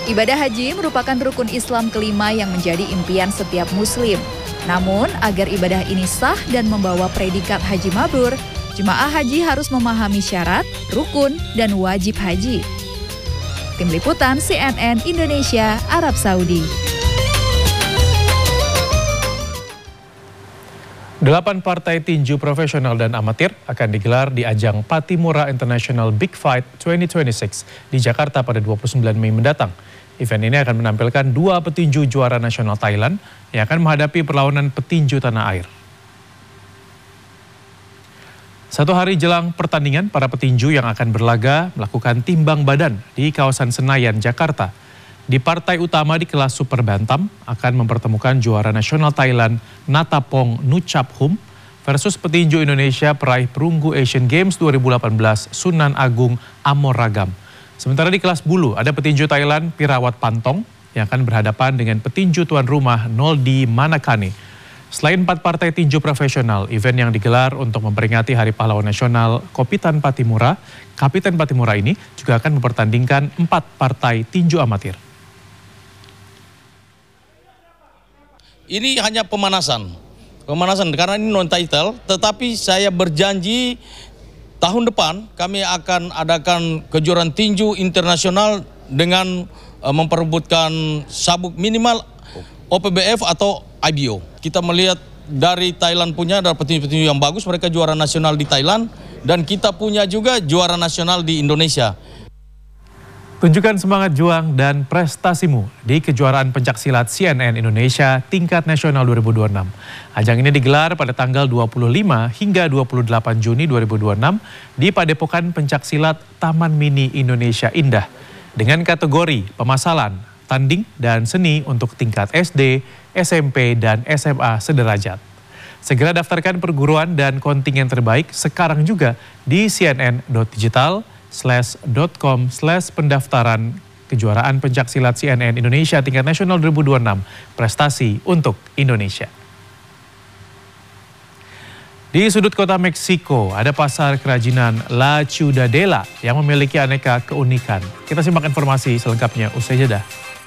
Ibadah haji merupakan rukun Islam kelima yang menjadi impian setiap muslim. Namun, agar ibadah ini sah dan membawa predikat haji mabrur, jemaah haji harus memahami syarat, rukun, dan wajib haji. Tim Liputan CNN Indonesia, Arab Saudi. 8 partai tinju profesional dan amatir akan digelar di ajang Pattimura International Big Fight 2026 di Jakarta pada 29 Mei mendatang. Event ini akan menampilkan 2 petinju juara nasional Thailand yang akan menghadapi perlawanan petinju tanah air. 1 hari jelang pertandingan, para petinju yang akan berlaga melakukan timbang badan di kawasan Senayan, Jakarta. Di partai utama di kelas super bantam akan mempertemukan juara nasional Thailand Natapong Nuchaphum versus petinju Indonesia peraih perunggu Asian Games 2018 Sunan Agung Amoragam. Sementara di kelas bulu ada petinju Thailand Pirawat Pantong yang akan berhadapan dengan petinju tuan rumah Noldi Manakane. Selain 4 partai tinju profesional, event yang digelar untuk memperingati Hari Pahlawan Nasional Kapitan Pattimura ini juga akan mempertandingkan 4 partai tinju amatir. Ini hanya pemanasan karena ini non-title, tetapi saya berjanji tahun depan kami akan adakan kejuaraan tinju internasional dengan memperebutkan sabuk minimal OPBF atau IBO. Kita melihat dari Thailand punya ada petinju-petinju yang bagus, mereka juara nasional di Thailand, dan kita punya juga juara nasional di Indonesia. Tunjukkan semangat juang dan prestasimu di kejuaraan pencaksilat CNN Indonesia tingkat nasional 2026. Ajang ini digelar pada tanggal 25 hingga 28 Juni 2026 di Padepokan Pencaksilat Taman Mini Indonesia Indah dengan kategori pemasalan, tanding, dan seni untuk tingkat SD, SMP, dan SMA sederajat. Segera daftarkan perguruan dan kontingen terbaik sekarang juga di cnn.digital/.com/pendaftaran kejuaraan pencaksilat CNN Indonesia tingkat nasional 2026, prestasi untuk Indonesia. Di sudut kota Meksiko ada pasar kerajinan La Ciudadela yang memiliki aneka keunikan. Kita simak informasi selengkapnya usai jeda.